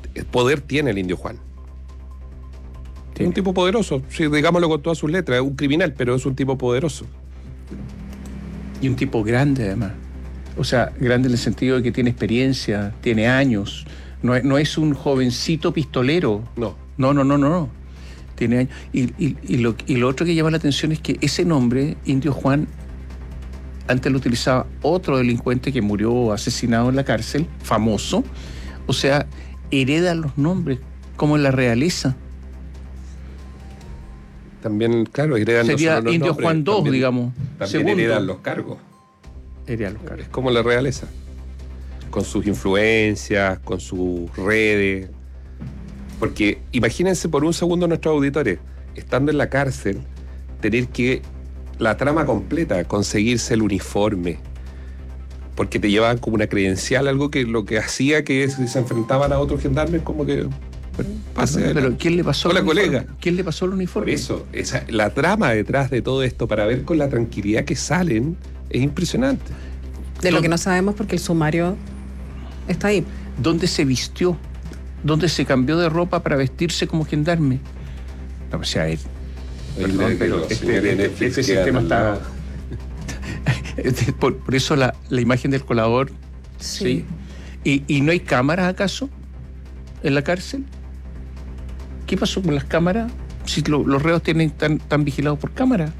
El poder tiene el Indio Juan. Es un tipo poderoso, sí, digámoslo con todas sus letras, es un criminal, pero es un tipo poderoso. Y un tipo grande además. O sea, grande en el sentido de que tiene experiencia, tiene años. No es un jovencito pistolero. No. No. Tiene años. Y lo otro que llama la atención es que ese nombre, Indio Juan, antes lo utilizaba otro delincuente que murió asesinado en la cárcel, famoso. O sea, heredan los nombres, como en la realeza. También, claro, heredan sería no solo los Indio nombres, Juan II, también, digamos. También segundo. heredan los cargos. Heredan los cargos. Es como la realeza. Con sus influencias, con sus redes. Porque imagínense por un segundo nuestros auditores, estando en la cárcel, tener que, la trama completa, conseguirse el uniforme. Porque te llevaban como una credencial, algo que lo que hacía que si se enfrentaban a otros gendarmes, como que... Pero ¿quién le pasó el uniforme? Colega. ¿Quién le pasó el uniforme? Por eso, la trama detrás de todo esto, para ver con la tranquilidad que salen, es impresionante. De lo que no sabemos porque el sumario está ahí. ¿Dónde se vistió? ¿Dónde se cambió de ropa para vestirse como gendarme? No, o sea, perdón, pero este sistema está... Por eso la imagen del colador. Sí. ¿Y no hay cámaras acaso en la cárcel? ¿Qué pasó con las cámaras? Si los reos están vigilados por cámara.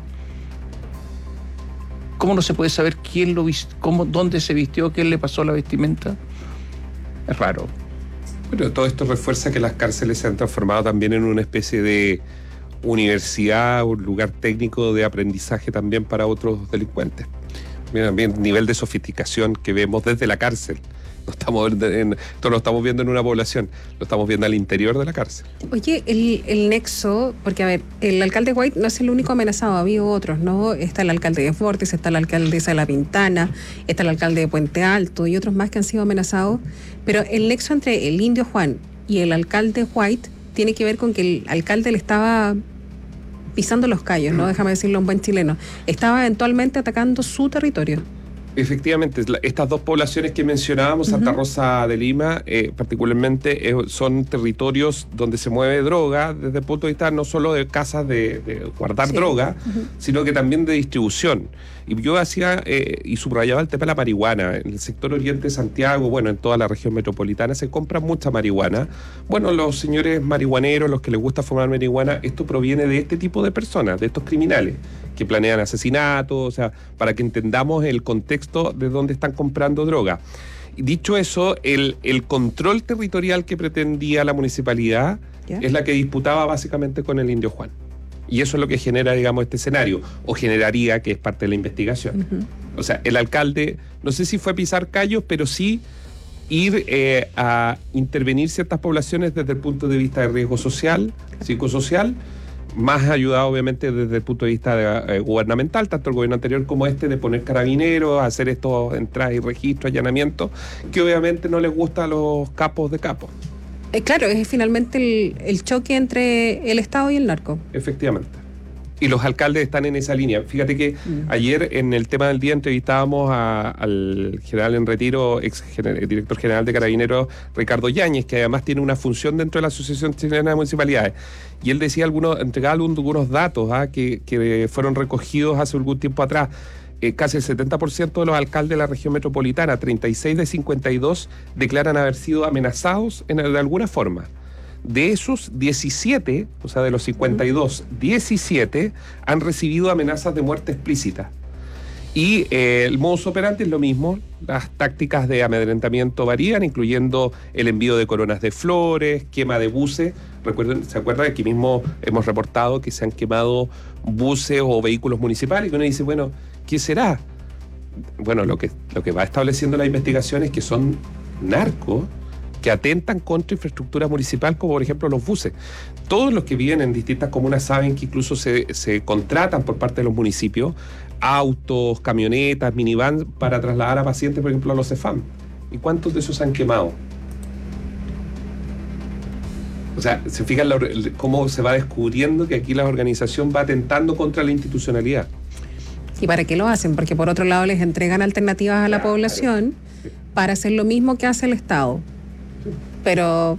¿Cómo no se puede saber quién lo vistió, dónde se vistió, quién le pasó la vestimenta? Es raro. Pero todo esto refuerza que las cárceles se han transformado también en una especie de universidad, un lugar técnico de aprendizaje también para otros delincuentes. Bien, nivel de sofisticación que vemos desde la cárcel. Esto lo estamos viendo en una población, lo estamos viendo al interior de la cárcel. Oye, el nexo, porque a ver, el alcalde White no es el único amenazado, ha habido otros, ¿no? Está el alcalde de Fortis, está la alcaldesa de La Pintana, está el alcalde de Puente Alto y otros más que han sido amenazados, pero el nexo entre el Indio Juan y el alcalde White tiene que ver con que el alcalde le estaba pisando los callos, ¿no? Déjame decirlo en buen chileno. Estaba eventualmente atacando su territorio. Efectivamente, estas dos poblaciones que mencionábamos, Santa Rosa de Lima, particularmente son territorios donde se mueve droga desde el punto de vista no solo de casas de guardar droga, sino que también de distribución. Y yo hacía y subrayaba el tema de la marihuana. En el sector oriente de Santiago, bueno, en toda la región metropolitana se compra mucha marihuana. Bueno, los señores marihuaneros, los que les gusta fumar marihuana, esto proviene de este tipo de personas, de estos criminales que planean asesinatos, o sea, para que entendamos el contexto de dónde están comprando droga. Y dicho eso, el control territorial que pretendía la municipalidad es la que disputaba básicamente con el Indio Juan. Y eso es lo que genera, digamos, este escenario, o generaría, que es parte de la investigación. O sea, el alcalde, no sé si fue a pisar callos, pero sí ir a intervenir ciertas poblaciones desde el punto de vista de riesgo social, psicosocial, más ayudado obviamente desde el punto de vista gubernamental, tanto el gobierno anterior como este, de poner carabineros, hacer estos entradas y registros, allanamientos, que obviamente no les gusta a los capos de capos. Claro, es finalmente el choque entre el Estado y el narco. Efectivamente. Y los alcaldes están en esa línea. Fíjate que ayer en el tema del día entrevistábamos al general en retiro, director general de Carabineros, Ricardo Yáñez, que además tiene una función dentro de la Asociación Chilena de Municipalidades. Y él decía entregaba algunos datos que fueron recogidos hace algún tiempo atrás. Casi el 70% de los alcaldes de la región metropolitana, 36 de 52, declaran haber sido amenazados de alguna forma. De esos 17, o sea, de los 52, 17 han recibido amenazas de muerte explícita. Y el modus operandi es lo mismo, las tácticas de amedrentamiento varían, incluyendo el envío de coronas de flores, quema de buses. ¿Se acuerdan que aquí mismo hemos reportado que se han quemado buses o vehículos municipales? Y uno dice, bueno, ¿qué será? Bueno, lo que va estableciendo la investigación es que son narcos que atentan contra infraestructura municipal, como por ejemplo los buses. Todos los que viven en distintas comunas saben que incluso se contratan por parte de los municipios autos, camionetas, minivans para trasladar a pacientes, por ejemplo, a los CEFAM. ¿Y cuántos de esos se han quemado? O sea, se fijan cómo se va descubriendo que aquí la organización va atentando contra la institucionalidad. ¿Y para qué lo hacen? Porque por otro lado les entregan alternativas a la población para hacer lo mismo que hace el Estado. Pero